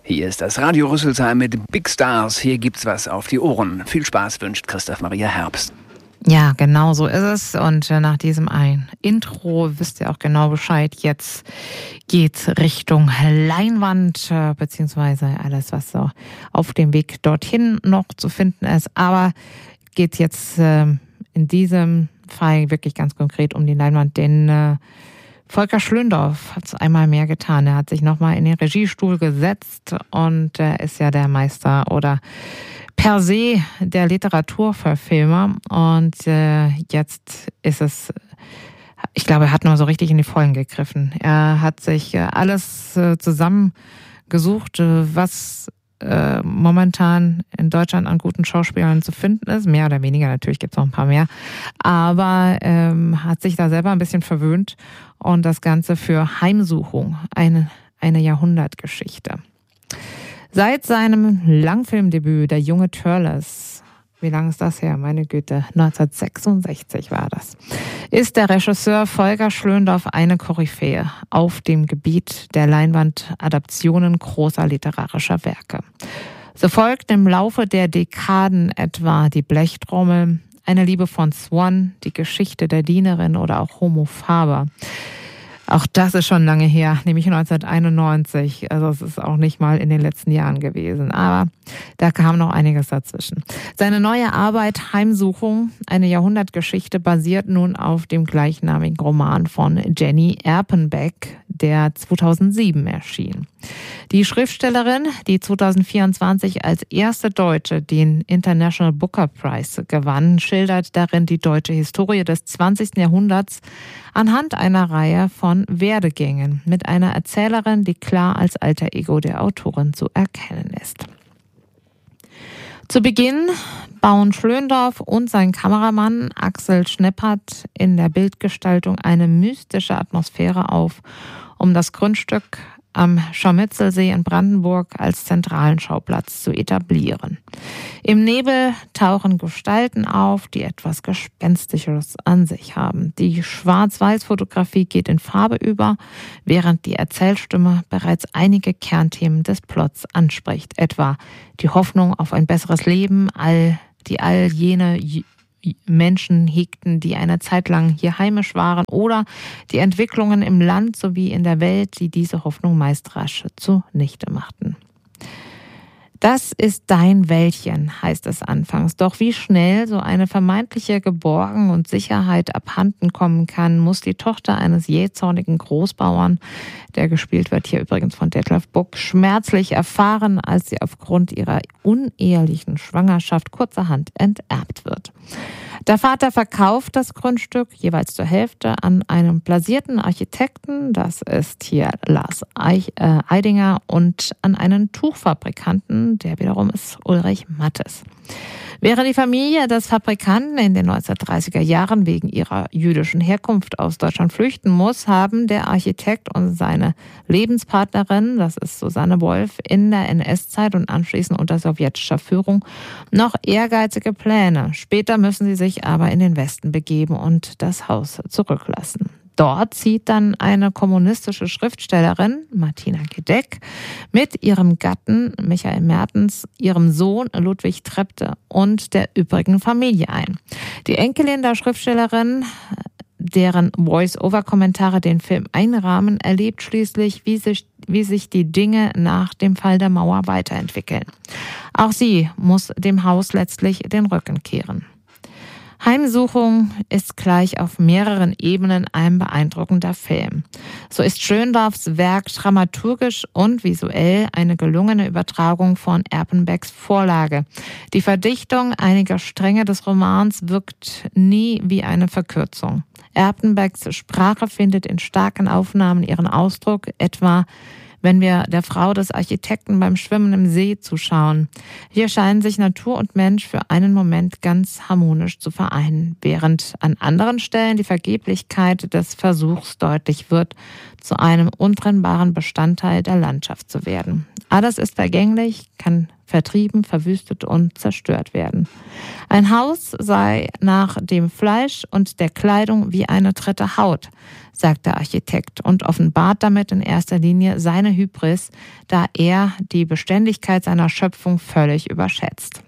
Hier ist das Radio Rüsselsheim mit Big Stars. Hier gibt's was auf die Ohren. Viel Spaß wünscht Christoph Maria Herbst. Ja, genau so ist es. Und nach diesem Intro wisst ihr auch genau Bescheid. Jetzt geht's Richtung Leinwand, beziehungsweise alles, was so auf dem Weg dorthin noch zu finden ist. Aber geht jetzt in diesem Fall wirklich ganz konkret um die Leinwand, denn Volker Schlöndorff hat es einmal mehr getan. Er hat sich nochmal in den Regiestuhl gesetzt und er ist ja der Meister oder per se der Literaturverfilmer. Und jetzt ist es, ich glaube, er hat nur so richtig in die Vollen gegriffen. Er hat sich alles zusammengesucht, was momentan in Deutschland an guten Schauspielern zu finden ist. Mehr oder weniger, natürlich gibt es noch ein paar mehr. Aber hat sich da selber ein bisschen verwöhnt und das Ganze für Heimsuchung, eine Jahrhundertgeschichte. Seit seinem Langfilmdebüt Der junge Törleß, wie lange ist das her? Meine Güte, 1966 war das, ist der Regisseur Volker Schlöndorff eine Koryphäe auf dem Gebiet der Leinwandadaptionen großer literarischer Werke. So folgt im Laufe der Dekaden etwa Die Blechtrommel, Eine Liebe von Swann, Die Geschichte der Dienerin oder auch Homo Faber. Auch das ist schon lange her, nämlich 1991. Also es ist auch nicht mal in den letzten Jahren gewesen. Aber da kam noch einiges dazwischen. Seine neue Arbeit Heimsuchung, eine Jahrhundertgeschichte, basiert nun auf dem gleichnamigen Roman von Jenny Erpenbeck, der 2007 erschien. Die Schriftstellerin, die 2024 als erste Deutsche den International Booker Prize gewann, schildert darin die deutsche Historie des 20. Jahrhunderts anhand einer Reihe von Werdegängen mit einer Erzählerin, die klar als alter Ego der Autorin zu erkennen ist. Zu Beginn bauen Schlöndorff und sein Kameramann Axel Schneppert in der Bildgestaltung eine mystische Atmosphäre auf, um das Grundstück am Scharmützelsee in Brandenburg als zentralen Schauplatz zu etablieren. Im Nebel tauchen Gestalten auf, die etwas Gespenstischeres an sich haben. Die Schwarz-Weiß-Fotografie geht in Farbe über, während die Erzählstimme bereits einige Kernthemen des Plots anspricht, etwa die Hoffnung auf ein besseres Leben, all jene Menschen hegten, die eine Zeit lang hier heimisch waren, oder die Entwicklungen im Land sowie in der Welt, die diese Hoffnung meist rasch zunichte machten. Das ist dein Wäldchen, heißt es anfangs. Doch wie schnell so eine vermeintliche Geborgen und Sicherheit abhanden kommen kann, muss die Tochter eines jähzornigen Großbauern, der gespielt wird hier übrigens von Detlef Buck, schmerzlich erfahren, als sie aufgrund ihrer unehelichen Schwangerschaft kurzerhand enterbt wird. Der Vater verkauft das Grundstück jeweils zur Hälfte an einen blasierten Architekten, das ist hier Lars Eidinger, und an einen Tuchfabrikanten, der wiederum ist Ulrich Mattes. Während die Familie des Fabrikanten in den 1930er Jahren wegen ihrer jüdischen Herkunft aus Deutschland flüchten muss, haben der Architekt und seine Lebenspartnerin, das ist Susanne Wolf, in der NS-Zeit und anschließend unter sowjetischer Führung noch ehrgeizige Pläne. Später müssen sie sich aber in den Westen begeben und das Haus zurücklassen. Dort zieht dann eine kommunistische Schriftstellerin, Martina Gedeck, mit ihrem Gatten Michael Mertens, ihrem Sohn Ludwig Trepte und der übrigen Familie ein. Die Enkelin der Schriftstellerin, deren Voice-Over-Kommentare den Film einrahmen, erlebt schließlich, wie sich die Dinge nach dem Fall der Mauer weiterentwickeln. Auch sie muss dem Haus letztlich den Rücken kehren. Heimsuchung ist gleich auf mehreren Ebenen ein beeindruckender Film. So ist Schlöndorffs Werk dramaturgisch und visuell eine gelungene Übertragung von Erpenbecks Vorlage. Die Verdichtung einiger Stränge des Romans wirkt nie wie eine Verkürzung. Erpenbecks Sprache findet in starken Aufnahmen ihren Ausdruck, etwa wenn wir der Frau des Architekten beim Schwimmen im See zuschauen. Hier scheinen sich Natur und Mensch für einen Moment ganz harmonisch zu vereinen, während an anderen Stellen die Vergeblichkeit des Versuchs deutlich wird, zu einem untrennbaren Bestandteil der Landschaft zu werden. Alles ist vergänglich, kann vertrieben, verwüstet und zerstört werden. Ein Haus sei nach dem Fleisch und der Kleidung wie eine dritte Haut, sagt der Architekt und offenbart damit in erster Linie seine Hybris, da er die Beständigkeit seiner Schöpfung völlig überschätzt.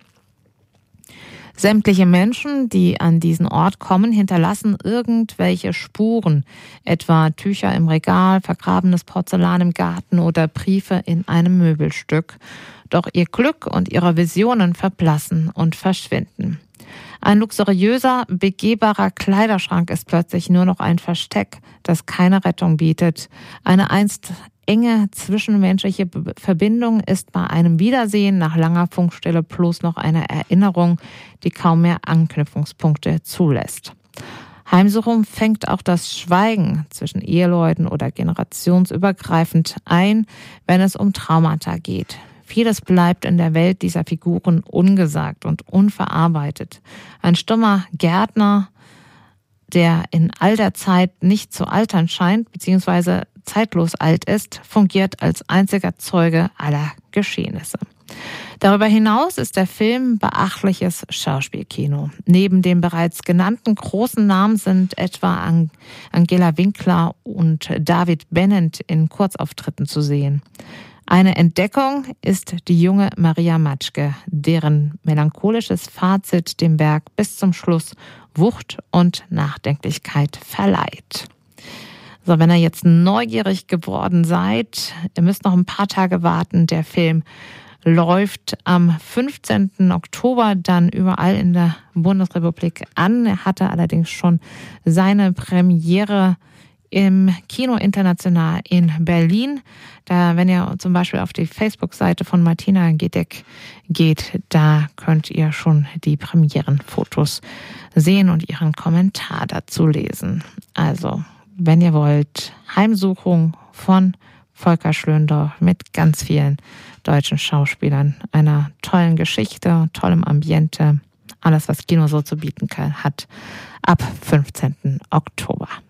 Sämtliche Menschen, die an diesen Ort kommen, hinterlassen irgendwelche Spuren, etwa Tücher im Regal, vergrabenes Porzellan im Garten oder Briefe in einem Möbelstück. Doch ihr Glück und ihre Visionen verblassen und verschwinden. Ein luxuriöser, begehbarer Kleiderschrank ist plötzlich nur noch ein Versteck, das keine Rettung bietet. Eine einst enge zwischenmenschliche Verbindung ist bei einem Wiedersehen nach langer Funkstille bloß noch eine Erinnerung, die kaum mehr Anknüpfungspunkte zulässt. Heimsuchung fängt auch das Schweigen zwischen Eheleuten oder generationsübergreifend ein, wenn es um Traumata geht. Vieles bleibt in der Welt dieser Figuren ungesagt und unverarbeitet. Ein stummer Gärtner, der in all der Zeit nicht zu altern scheint, beziehungsweise zeitlos alt ist, fungiert als einziger Zeuge aller Geschehnisse. Darüber hinaus ist der Film beachtliches Schauspielkino. Neben den bereits genannten großen Namen sind etwa Angela Winkler und David Bennett in Kurzauftritten zu sehen. Eine Entdeckung ist die junge Maria Matschke, deren melancholisches Fazit dem Werk bis zum Schluss Wucht und Nachdenklichkeit verleiht. So, wenn ihr jetzt neugierig geworden seid, ihr müsst noch ein paar Tage warten. Der Film läuft am 15. Oktober dann überall in der Bundesrepublik an. Er hatte allerdings schon seine Premiere im Kino International in Berlin. Da, wenn ihr zum Beispiel auf die Facebook-Seite von Martina Gedeck geht, da könnt ihr schon die Premierenfotos sehen und ihren Kommentar dazu lesen. Also, wenn ihr wollt, Heimsuchung von Volker Schlöndorff mit ganz vielen deutschen Schauspielern, einer tollen Geschichte, tollem Ambiente, alles, was Kino so zu bieten hat, ab 15. Oktober.